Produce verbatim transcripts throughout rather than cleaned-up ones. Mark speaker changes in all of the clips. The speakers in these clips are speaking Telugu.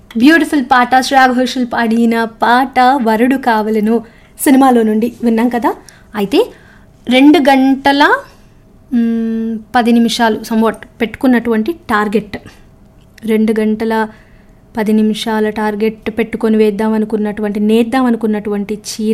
Speaker 1: బ్యూటిఫుల్ పాట, శ్రేయా ఘోషల్ పాడిన పాట వరుడు కావలను సినిమాలో నుండి విన్నాం కదా. అయితే రెండు గంటల మ్, పది నిమిషాలు సంవాట్ పెట్టుకున్నటువంటి టార్గెట్, రెండు గంటల పది నిమిషాల టార్గెట్ పెట్టుకొని వేద్దాం అనుకున్నటువంటి నేద్దాం అనుకున్నటువంటి చీర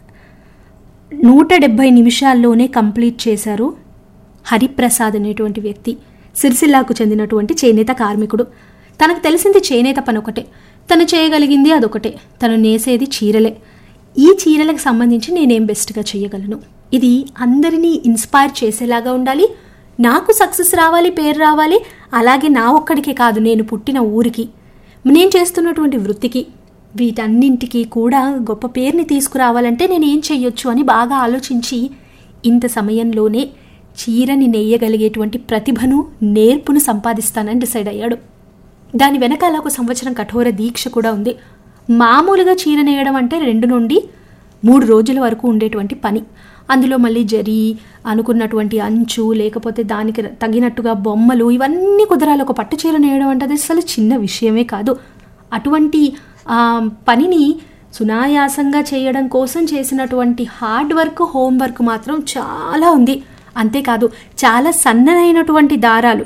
Speaker 1: నూట డెబ్భై నిమిషాల్లోనే కంప్లీట్ చేశారు హరిప్రసాద్ అనేటువంటి వ్యక్తి. సిరిసిల్లాకు చెందినటువంటి చేనేత కార్మికుడు. తనకు తెలిసింది చేనేత పని ఒకటే, తను చేయగలిగింది అదొకటే, తను నేసేది చీరలే. ఈ చీరలకు సంబంధించి నేనేం బెస్ట్గా చేయగలను, ఇది అందరినీ ఇన్స్పైర్ చేసేలాగా ఉండాలి, నాకు సక్సెస్ రావాలి, పేరు రావాలి, అలాగే నా ఒక్కడికే కాదు, నేను పుట్టిన ఊరికి, నేను చేస్తున్నటువంటి వృత్తికి, వీటన్నింటికి కూడా గొప్ప పేరుని తీసుకురావాలంటే నేను ఏం చెయ్యొచ్చు అని బాగా ఆలోచించి ఇంత సమయంలోనే చీరని నెయ్యగలిగేటువంటి ప్రతిభను, నేర్పును సంపాదిస్తానని డిసైడ్ అయ్యాడు. దాని వెనకాల ఒక సంవత్సరం కఠోర దీక్ష కూడా ఉంది. మామూలుగా చీర నేయడం అంటే రెండు నుండి మూడు రోజుల వరకు ఉండేటువంటి పని. అందులో మళ్ళీ జరీ, అనుకున్నటువంటి అంచు, లేకపోతే దానికి తగినట్టుగా బొమ్మలు, ఇవన్నీ కుదరాలి. ఒక పట్టు చీర నేయడం అంటే అది అసలు చిన్న విషయమే కాదు. అటువంటి పనిని సునాయాసంగా చేయడం కోసం చేసినటువంటి హార్డ్ వర్క్, హోంవర్క్ మాత్రం చాలా ఉంది. అంతేకాదు చాలా సన్ననైనటువంటి దారాలు,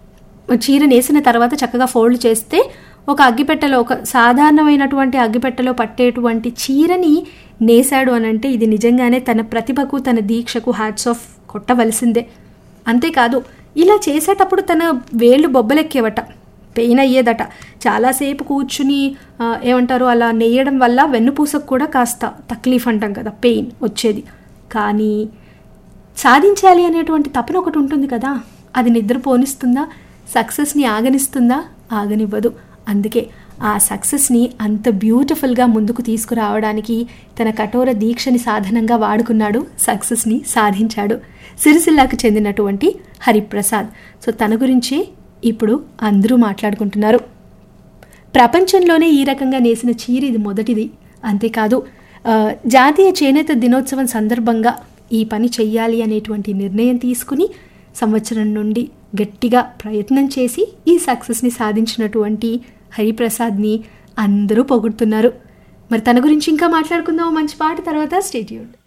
Speaker 1: చీర నేసిన తర్వాత చక్కగా ఫోల్డ్ చేస్తే ఒక అగ్గిపెట్టెలో, ఒక సాధారణమైనటువంటి అగ్గిపెట్టెలో పట్టేటువంటి చీరని నేసాడు అని అంటే ఇది నిజంగానే తన ప్రతిభకు, తన దీక్షకు హ్యాట్స్ ఆఫ్ కొట్టవలసిందే. అంతేకాదు ఇలా చేసేటప్పుడు తన వేళ్ళు బొబ్బలెక్కేవట, పెయిన్ అయ్యేదట. చాలాసేపు కూర్చుని ఏమంటారు అలా నేయడం వల్ల వెన్నుపూసకు కూడా కాస్త తక్లీఫ్ అంటాం కదా, పెయిన్ వచ్చేది. కానీ సాధించాలి అనేటువంటి తపన ఒకటి ఉంటుంది కదా, అది నిద్రపోనిస్తుందా, సక్సెస్ని ఆగనిస్తుందా? ఆగనివ్వదు. అందుకే ఆ సక్సెస్ని అంత బ్యూటిఫుల్గా ముందుకు తీసుకురావడానికి తన కఠోర దీక్షని సాధనంగా వాడుకున్నాడు, సక్సెస్ని సాధించాడు. సిరిసిల్లాకు చెందినటువంటి హరిప్రసాద్. సో తన గురించే ఇప్పుడు అందరూ మాట్లాడుకుంటున్నారు. ప్రపంచంలోనే ఈ రకంగా నేసిన చీర ఇది మొదటిది. అంతేకాదు జాతీయ చేనేత దినోత్సవం సందర్భంగా ఈ పని చెయ్యాలి అనేటువంటి నిర్ణయం తీసుకుని సంవత్సరం నుండి గట్టిగా ప్రయత్నం చేసి ఈ సక్సెస్ని సాధించినటువంటి హరిప్రసాద్ని అందరూ పొగుడుతున్నారు. మరి తన గురించి ఇంకా మాట్లాడుకుందాం మంచి పాట తర్వాత. Stay tuned.